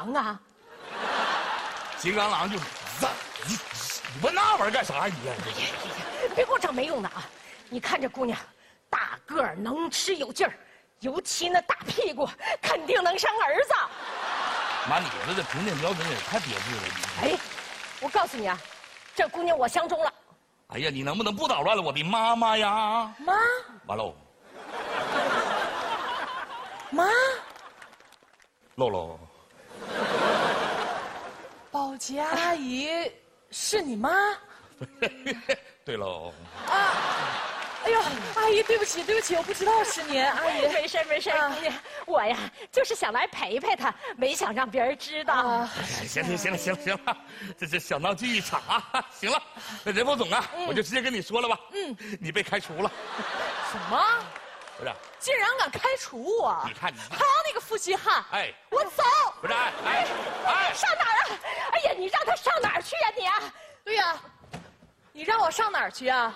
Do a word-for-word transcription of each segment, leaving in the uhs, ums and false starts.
狼啊？ 金刚狼就是，你问那玩意儿干啥？你呀？ 哎呀呀，别给我整没用的啊！你看这姑娘，大个儿，能吃有劲儿，尤其那大屁股，肯定能生儿子。 妈，你这这评定标准也太别致了！ 哎，我告诉你啊，这姑娘我相中了。 哎呀，你能不能不捣乱了我的妈妈呀？ 妈， 完喽， 妈， 露露， 保洁阿姨是你妈？ 对喽。 啊！哎呦，阿姨，对不起，对不起，我不知道是您，阿姨。 没事没事，姑娘，我呀就是想来陪陪她，没想让别人知道。 啊， 行行行了行了行了，这这小闹剧一场啊！行了，那任副总啊，我就直接跟你说了吧，嗯，你被开除了。 什么？ 不是， 竟然敢开除我！ 你看你， 好那个负心汉！ 哎， 我走。 不是，哎哎哎， 上哪儿啊？哎呀，你让他上哪儿去呀你啊？ 对呀，你让我上哪儿去啊？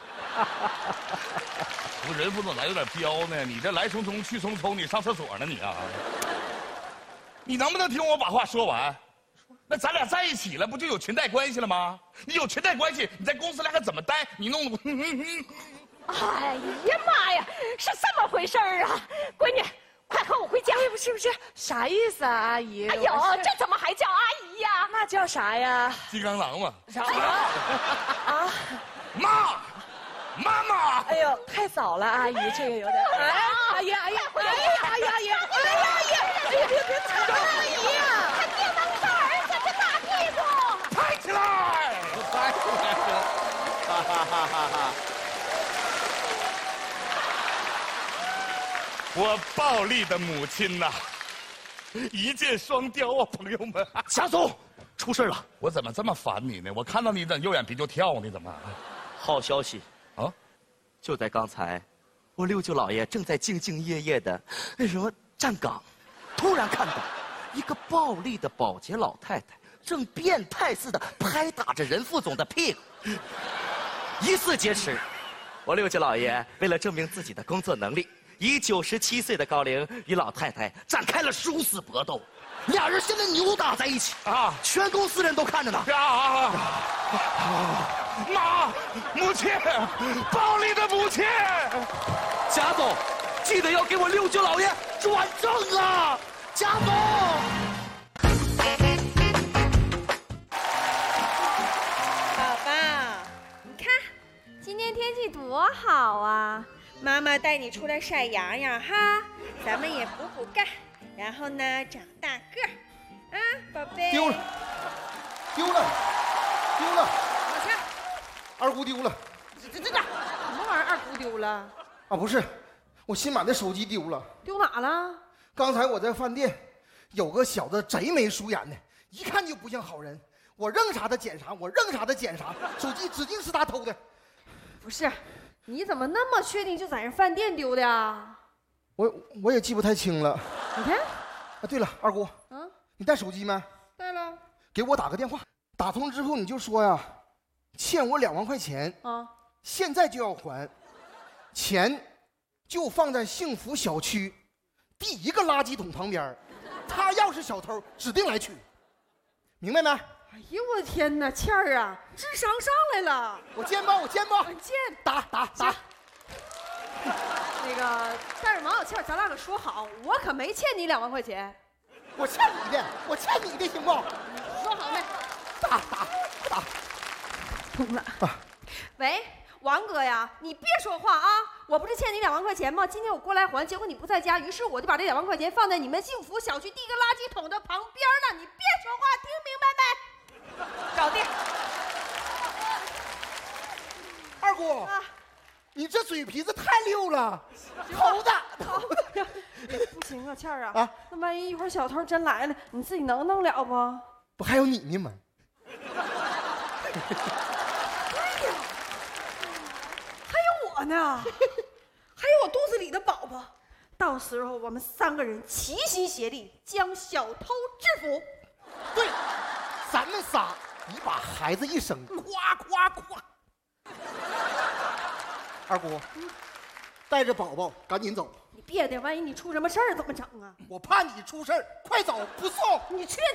不是任副总咋有点彪呢？你这来匆匆去匆匆，你上厕所呢你啊？你能不能听我把话说完？那咱俩在一起了，不就有裙带关系了吗？你有裙带关系，你在公司里还怎么待？你弄得我…… 哎呀妈呀，是这么回事儿啊！闺女，快和我回家。 不是不是，啥意思啊，阿姨？ 哎呦，这怎么还叫阿姨呀？ 那叫啥呀？ 金刚狼嘛。 啥啊？ 妈，妈妈！ 哎呦，太早了，阿姨，这个有点……哎，阿姨，阿姨，阿姨，阿姨，阿姨，阿姨，阿姨，哎呀，别别吵，阿姨呀！ 肯定能生儿子，这大屁股！ 拍起来！ 拍起来！哈哈哈哈哈！ 我暴力的母亲呐，一箭双雕啊，朋友们！ 贾总，出事了！ 我怎么这么烦你呢？我看到你怎右眼皮就跳呢？怎么？ 好消息啊！ 就在刚才，我六舅老爷正在兢兢业业的那什么站岗，突然看到一个暴力的保洁老太太正变态似的拍打着任副总的屁股，疑似劫持。我六舅老爷为了证明自己的工作能力，以九十七岁的高龄与老太太展开了殊死搏斗，俩人现在扭打在一起啊！全公司人都看着呢。 啊！妈，母亲，暴力的母亲！ 贾总，记得要给我六舅老爷转正啊！贾总。 宝宝，你看，今天天气多好啊！妈妈带你出来晒阳阳哈，咱们也补补钙，然后呢长大个儿，啊，宝贝。 丢了，丢了，丢了！ 我去， 二姑丢了。 这这这，什么玩意儿？二姑丢了？ 啊，不是，我新买的手机丢了。 丢哪了？ 刚才我在饭店，有个小子贼眉鼠眼的，一看就不像好人。我扔啥他捡啥，我扔啥他捡啥，手机指定是他偷的。 不是，你怎么那么确定就在人饭店丢的呀？ 我我也记不太清了。 你看。 啊，对了，二姑， 嗯， 你带手机没？ 带了。 给我打个电话，打通之后你就说呀，欠我两万块钱啊，现在就要还，钱就放在幸福小区第一个垃圾桶旁边，他要是小偷，指定来取，明白没？ 哎呦我的天哪，倩儿啊，智商上来了！ 我见吧，我见吧， 见打打打。 那个，但是王小倩，咱俩可说好，我可没欠你两万块钱。 我欠你的，我欠你的，行不？ 说好没？ 打打打。 通了。啊、喂，王哥呀，你别说话啊！我不是欠你两万块钱吗？今天我过来还，结果你不在家，于是我就把这两万块钱放在你们幸福小区第一个垃圾桶的旁边呢。你别说话，听明白没？搞定。 二姑。啊，你这嘴皮子太溜了，偷的，偷的， 不行啊，倩儿啊， 啊， 那万一一会儿小偷真来了，你自己能弄了不？ 不还有你呢吗？ 对呀，还有我呢，还有我肚子里的宝宝，到时候我们三个人齐心协力将小偷制服。 对，咱们仨，你把孩子一生，夸夸夸。二姑，带着宝宝赶紧走。 你别的，万一你出什么事儿怎么整啊？ 我怕你出事儿，快走不送。 你去。